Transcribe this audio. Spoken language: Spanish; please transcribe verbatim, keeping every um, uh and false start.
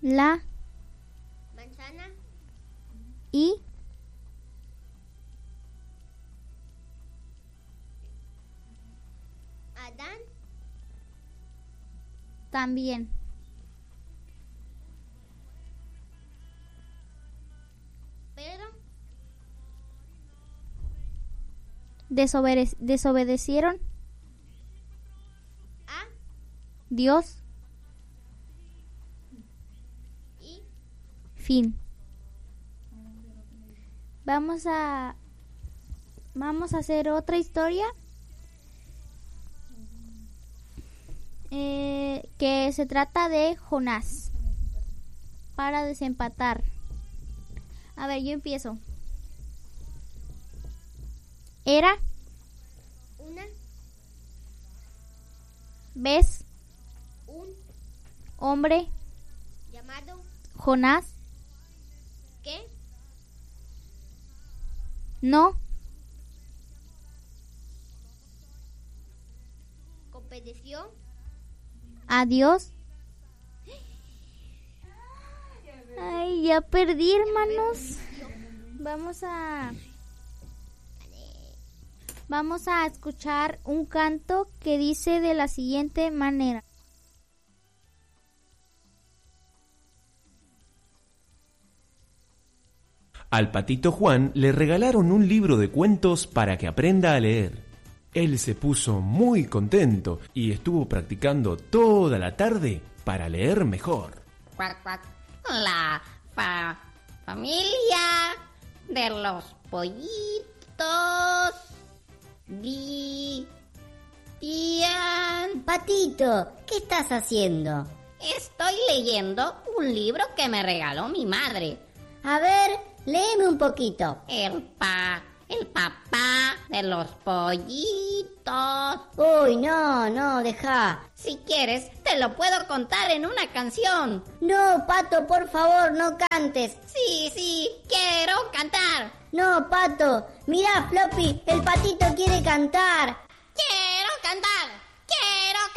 la manzana y Adán también. pero Desobede- desobedecieron a Dios. y Fin. Vamos a vamos a hacer otra historia eh, que se trata de Jonás para desempatar. A ver, yo empiezo. Era una vez un hombre llamado Jonás que no obedeció a Dios. Ay, ya perdí, hermanos. Vamos a Vamos a escuchar un canto que dice de la siguiente manera. Al patito Juan le regalaron un libro de cuentos para que aprenda a leer. Él se puso muy contento y estuvo practicando toda la tarde para leer mejor. Cuac, cuac. La fa- familia de los pollitos. Di... Dian. Patito, ¿qué estás haciendo? Estoy leyendo un libro que me regaló mi madre. A ver, léeme un poquito. El pa... El papá de los pollitos. Uy, no, no, deja. Si quieres, te lo puedo contar en una canción. No, Pato, por favor, no cantes. Sí, sí, quiero cantar. No, Pato, mirá, Floppy, el patito quiere cantar. Quiero cantar.